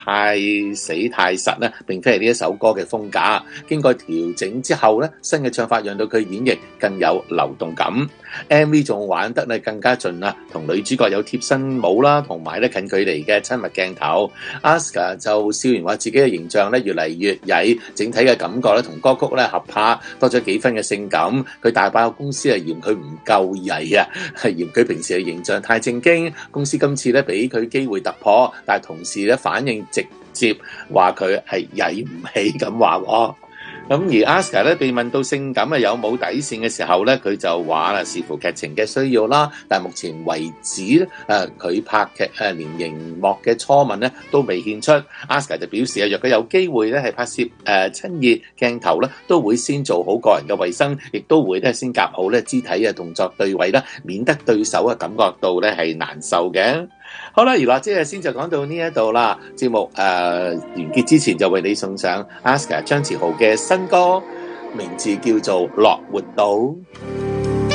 太死太實咧，並非係呢一首歌嘅風格。經過調整之後咧，新嘅唱法讓到佢演繹更有流動感。MV 仲玩得咧更加盡啦，同女主角有貼身舞啦，同埋咧近距離嘅親密鏡頭。Asuka 就笑完話自己嘅形象咧越嚟越曳，整體嘅感覺咧同歌曲咧合拍，多咗幾分嘅性感。佢大爆公司係嫌佢唔夠曳啊，係嫌佢平時嘅形象太正經。公司今次咧俾佢機會突破，但係同事咧反應直接話佢係曳唔起咁話喎。咁而 Asuka 咧被問到性感有冇底線嘅時候咧，佢就話啦，視乎劇情嘅需要啦。但係目前為止咧，佢拍劇連熒幕嘅初吻咧都未獻出。Asuka 就表示若果有機會咧係拍攝親熱鏡頭咧，都會先做好個人嘅衛生，亦都會咧先夾好咧肢體嘅動作對位啦，免得對手感覺到咧係難受嘅。好啦，娛樂即係先就講到呢一度啦。節目完結之前就為你送上 Asuka 張馳豪嘅新歌，名字叫做《樂活島》。